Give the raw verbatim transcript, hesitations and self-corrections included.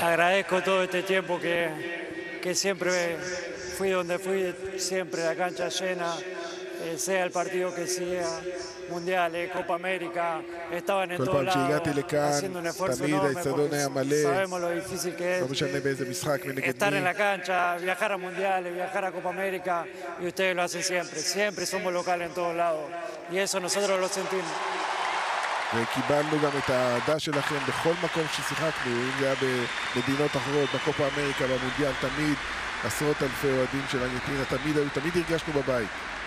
agradezco todo este tiempo que, que siempre fui donde fui, siempre la cancha llena, eh, sea el partido que sea, mundiales, Copa América, estaban en todos lados, haciendo un esfuerzo enorme porque sabemos lo difícil que es estar en la cancha, viajar a mundiales, viajar a Copa América, y ustedes lo hacen siempre, siempre somos locales en todos lados, y eso nosotros lo sentimos. וקיבלנו גם את האהדה שלכם בכל מקום ששיחקנו, אם זה היה במדינות אחרות, בקופה אמריקה, במונדיאל, תמיד עשרות אלפי אוהדים של ארגנטינה, תמיד היו, תמיד הרגשנו בבית.